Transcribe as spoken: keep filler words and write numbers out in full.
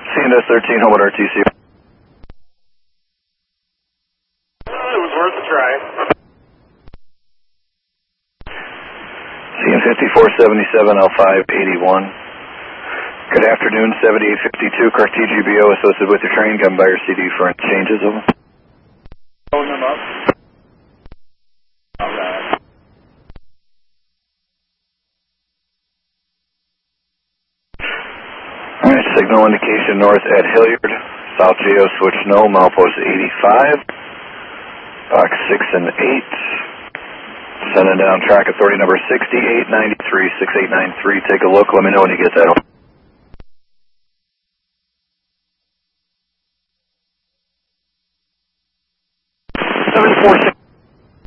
C N S thirteen, Homewood R T C. Well, it was worth a try. C N fifty-four seventy-seven, L five eighty-one. Good afternoon, seventy-eight fifty-two, Car T G B O associated with your train. Come by your C D for any changes, over. Phone them up. All right. Alright, signal indication north at Hilliard. South J O switch no, milepost eighty-five. Box six and eight. Sending down track authority number sixty-eight ninety-three, sixty-eight ninety-three. Take a look, let me know when you get that.